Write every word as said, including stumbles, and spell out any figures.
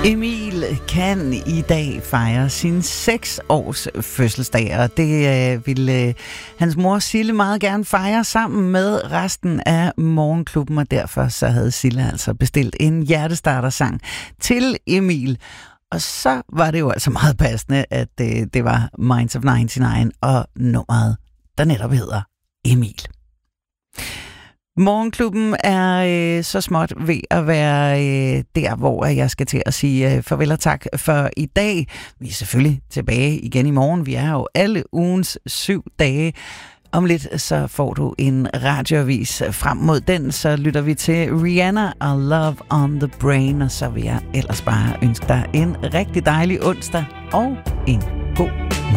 Emil kan i dag fejre sin seks års fødselsdag, og det øh, ville øh, hans mor Sille meget gerne fejre sammen med resten af Morgenklubben, og derfor så havde Sille altså bestilt en hjertestartersang til Emil. Og så var det jo altså meget passende, at øh, det var Minds of nioghalvfems og nummeret, der netop hedder Emil. Morgenklubben er øh, så småt ved at være øh, der, hvor jeg skal til at sige øh, farvel og tak for i dag. Vi er selvfølgelig tilbage igen i morgen. Vi er jo alle ugens syv dage. Om lidt så får du en radioavis. Frem mod den, så lytter vi til Rihanna og Love on the Brain. Og så vil jeg ellers bare ønske dig en rigtig dejlig onsdag og en god